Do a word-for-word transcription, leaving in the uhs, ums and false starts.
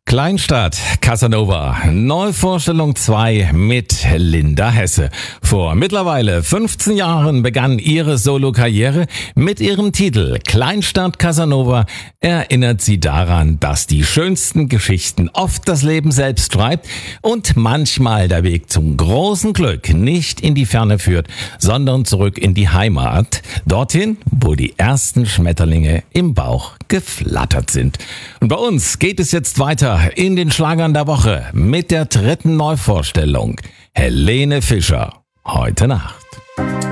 Kleinstadt Casanova, Neuvorstellung zwei mit Linda Hesse. Vor mittlerweile fünfzehn Jahren begann ihre Solokarriere. Mit ihrem Titel Kleinstadt Casanova erinnert sie daran, dass die schönsten Geschichten oft das Leben selbst schreibt und manchmal der Weg zum großen Glück nicht in die Ferne führt, sondern zurück in die Heimat, dorthin, wo die ersten Schmetterlinge im Bauch geflattert sind. Und bei uns geht es jetzt weiter in den Schlagern der Woche mit der dritten Neuvorstellung. Helene Fischer, heute Nacht.